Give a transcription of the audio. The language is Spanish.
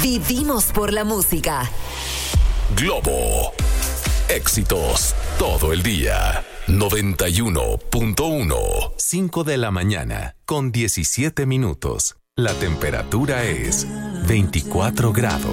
Vivimos por la música. Globo. Éxitos todo el día. 91.1. 5 de la mañana con 17 minutos. La temperatura es 24 grados.